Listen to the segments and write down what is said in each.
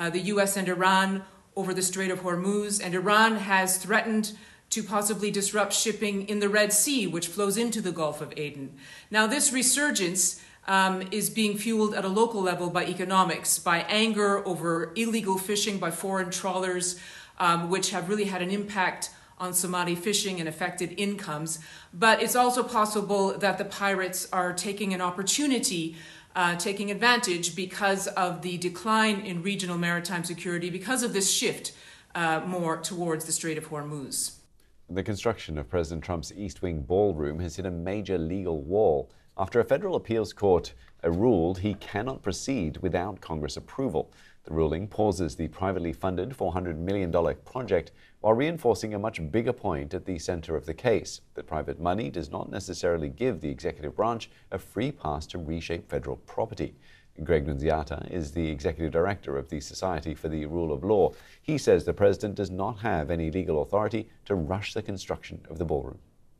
the U.S. and Iran over the Strait of Hormuz, and Iran has threatened to possibly disrupt shipping in the Red Sea, which flows into the Gulf of Aden. Now, this resurgence is being fueled at a local level by economics, by anger over illegal fishing by foreign trawlers, which have really had an impact on Somali fishing and affected incomes. But it's also possible that the pirates are taking an opportunity, taking advantage because of the decline in regional maritime security, because of this shift more towards the Strait of Hormuz. The construction of President Trump's East Wing ballroom has hit a major legal wall after a federal appeals court ruled he cannot proceed without Congress approval. The ruling pauses the privately funded $400 million project while reinforcing a much bigger point at the center of the case, that private money does not necessarily give the executive branch a free pass to reshape federal property. Greg Nunziata is the executive director of the Society for the Rule of Law. He says the president does not have any legal authority to rush the construction of the ballroom.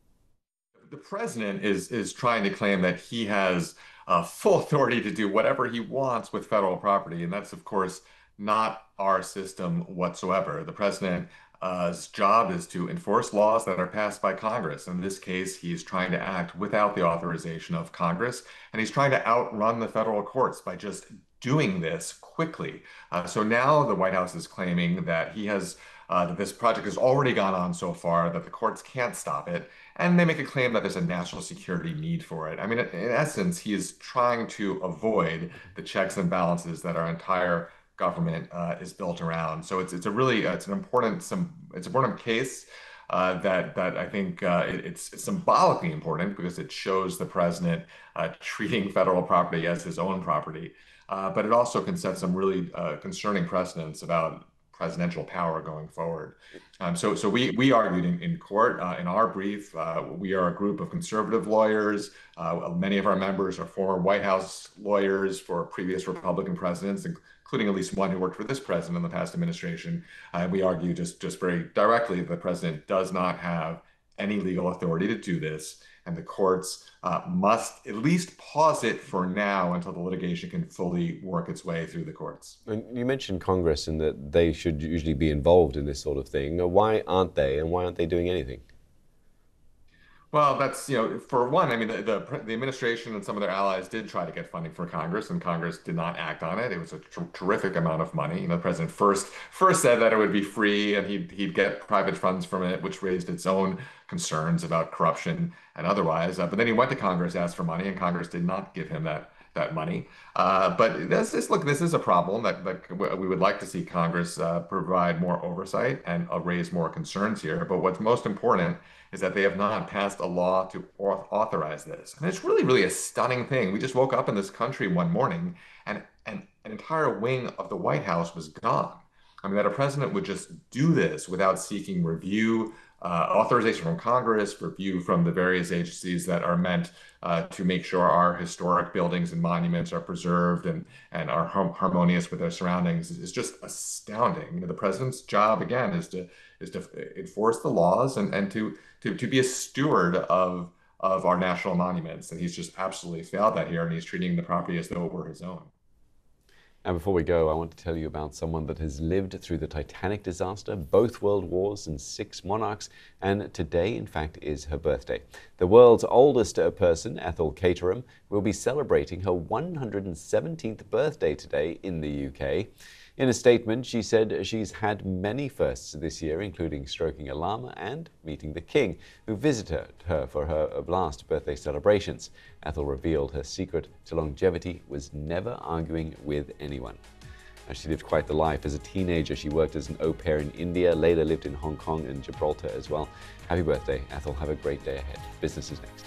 The president is trying to claim that he has full authority to do whatever he wants with federal property, and that's, of course, not our system whatsoever. The president's job is to enforce laws that are passed by Congress. In this case, he's trying to act without the authorization of Congress, and he's trying to outrun the federal courts by just doing this quickly. So now the White House is claiming that he has that this project has already gone on so far that the courts can't stop it. And they make a claim that there's a national security need for it. I mean, in essence, he is trying to avoid the checks and balances that our entire government is built around. So it's an important case that I think it's symbolically important because it shows the president treating federal property as his own property. But it also can set some really concerning precedents about presidential power going forward. So we argued in court in our brief. We are a group of conservative lawyers. Many of our members are former White House lawyers for previous Republican presidents, including at least one who worked for this president in the past administration. We argue just very directly that the president does not have any legal authority to do this, and the courts must at least pause it for now until the litigation can fully work its way through the courts. And you mentioned Congress and that they should usually be involved in this sort of thing. Why aren't they, and why aren't they doing anything? Well, that's, for one, I mean, the administration and some of their allies did try to get funding for Congress, and Congress did not act on it. It was a terrific amount of money. The president first said that it would be free and he'd get private funds from it, which raised its own concerns about corruption and otherwise. But then he went to Congress, asked for money, and Congress did not give him that money. But this is a problem that we would like to see Congress provide more oversight and raise more concerns here. But what's most important is that they have not passed a law to authorize this. And it's really, really a stunning thing. We just woke up in this country one morning and an entire wing of the White House was gone. I mean, that a president would just do this without seeking review, authorization from Congress, review from the various agencies that are meant to make sure our historic buildings and monuments are preserved and are harmonious with their surroundings is just astounding. The president's job, again, is to enforce the laws and to be a steward of our national monuments. And he's just absolutely failed that here, and he's treating the property as though it were his own. And before we go, I want to tell you about someone that has lived through the Titanic disaster, both world wars, and 6 monarchs, and today, in fact, is her birthday. The world's oldest person, Ethel Caterham, will be celebrating her 117th birthday today in the UK. In a statement, she said she's had many firsts this year, including stroking a llama and meeting the King, who visited her for her last birthday celebrations. Ethel revealed her secret to longevity was never arguing with anyone. Now, she lived quite the life. As a teenager, she worked as an au pair in India, later lived in Hong Kong and Gibraltar as well. Happy birthday, Ethel. Have a great day ahead. Business is next.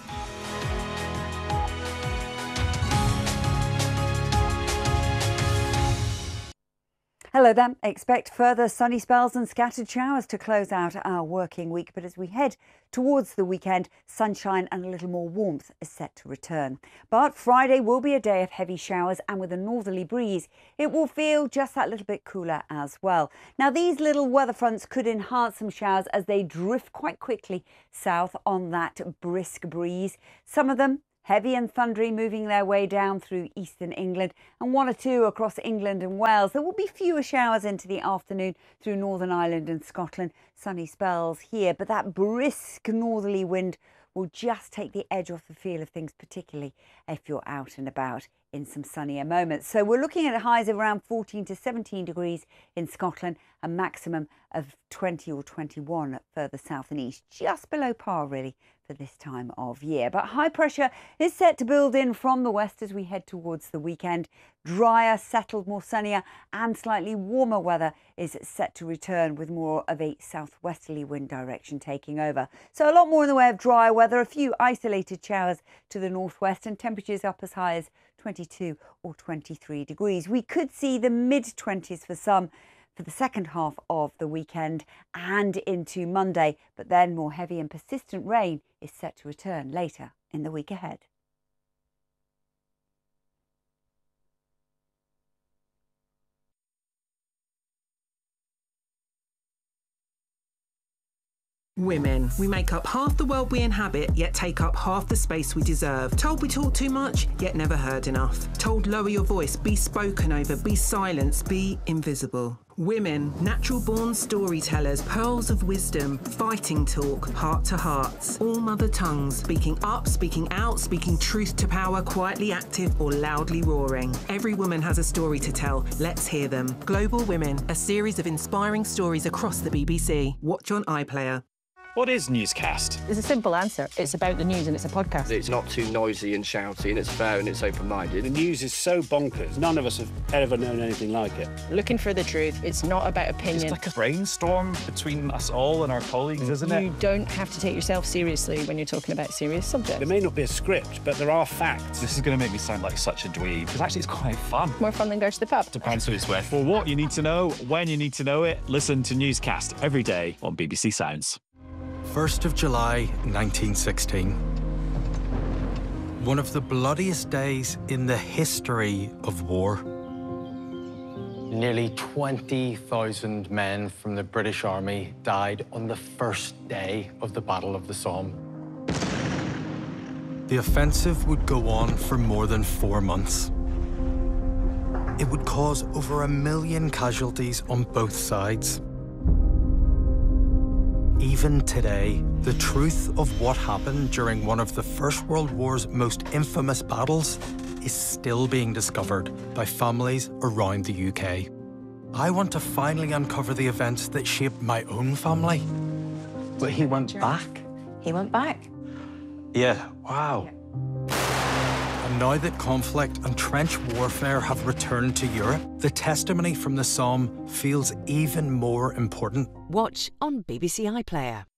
Hello there. Expect further sunny spells and scattered showers to close out our working week. But as we head towards the weekend, sunshine and a little more warmth is set to return. But Friday will be a day of heavy showers, and with a northerly breeze, it will feel just that little bit cooler as well. Now, these little weather fronts could enhance some showers as they drift quite quickly south on that brisk breeze. Some of them Heavy and thundery moving their way down through eastern England and 1 or 2 across England and Wales. There will be fewer showers into the afternoon through Northern Ireland and Scotland. Sunny spells here, but that brisk northerly wind will just take the edge off the feel of things, particularly if you're out and about in some sunnier moments. So we're looking at highs of around 14 to 17 degrees in Scotland, a maximum of 20 or 21 further south and east, just below par really for this time of year. But high pressure is set to build in from the west as we head towards the weekend. Drier, settled, more sunnier and slightly warmer weather is set to return with more of a southwesterly wind direction taking over. So a lot more in the way of dry weather, a few isolated showers to the northwest and temperatures up as high as 22 or 23 degrees. We could see the mid-20s for some for the second half of the weekend and into Monday, but then more heavy and persistent rain is set to return later in the week ahead. Women. We make up half the world we inhabit, yet take up half the space we deserve. Told we talk too much, yet never heard enough. Told lower your voice, be spoken over, be silenced, be invisible. Women, natural-born storytellers, pearls of wisdom, fighting talk, heart to hearts. All mother tongues, speaking up, speaking out, speaking truth to power, quietly active or loudly roaring. Every woman has a story to tell. Let's hear them. Global Women, a series of inspiring stories across the BBC. Watch on iPlayer. What is Newscast? There's a simple answer. It's about the news and it's a podcast. It's not too noisy and shouty and it's fair and it's open-minded. The news is so bonkers. None of us have ever known anything like it. Looking for the truth. It's not about opinion. It's like a brainstorm between us all and our colleagues, isn't it? You don't have to take yourself seriously when you're talking about serious subjects. There may not be a script, but there are facts. This is going to make me sound like such a dweeb, because actually it's quite fun. More fun than go to the pub. Depends who it's with. For what you need to know, when you need to know it, listen to Newscast every day on BBC Sounds. 1st of July, 1916. One of the bloodiest days in the history of war. Nearly 20,000 men from the British Army died on the first day of the Battle of the Somme. The offensive would go on for more than 4 months. It would cause over 1 million casualties on both sides. Even today, the truth of what happened during one of the First World War's most infamous battles is still being discovered by families around the UK. I want to finally uncover the events that shaped my own family. But he went back? He went back. Yeah, wow. And now that conflict and trench warfare have returned to Europe, the testimony from the Somme feels even more important. Watch on BBC iPlayer.